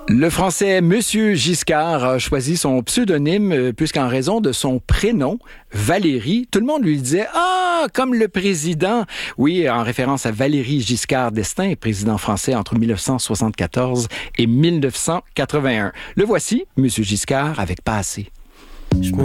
Le Français Monsieur Giscard a choisi son pseudonyme puisqu'en raison de son prénom, Valérie, tout le monde lui disait « Ah, comme le président ». Oui, en référence à Valéry Giscard d'Estaing, président français entre 1974 et 1981. Le voici, Monsieur Giscard, avec Pas assez.